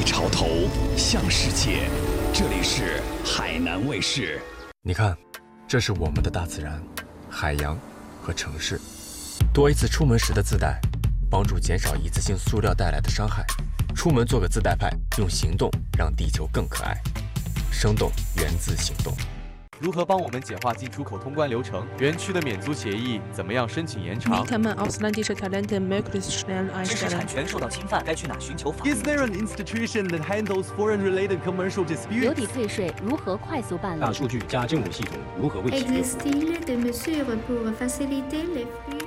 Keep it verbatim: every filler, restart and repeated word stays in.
一潮头，向世界。这里是海南卫视。 你看，这是我们的大自然、海洋和城市。多一次出门时的自带，帮助减少一次性塑料带来的伤害。出门做个自带派，用行动让地球更可爱。生动源自行动。 如何帮我们简化进出口通关流程？园区的免租协议怎么样申请延长？ Wie kann man ausländische Talente möglichst schnell 知识 einstellen? 产权受到侵犯，该去哪寻求法律？ Is there an institution that handles foreign-related commercial 留 disputes? 抵退税如何快速办理？ 大数据加政务系统如何为其用？ Existe-t-il des mesures pour faciliter les flux